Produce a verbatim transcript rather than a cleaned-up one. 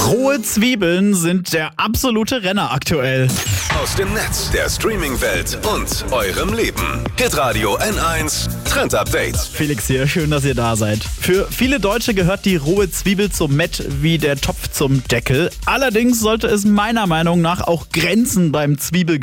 Rohe Zwiebeln sind der absolute Renner aktuell. Aus dem Netz, der Streaming-Welt und eurem Leben. Hitradio N eins Trend Update. Felix hier, schön, dass ihr da seid. Für viele Deutsche gehört die rohe Zwiebel zum Mett wie der Topf zum Deckel. Allerdings sollte es meiner Meinung nach auch Grenzen beim Zwiebel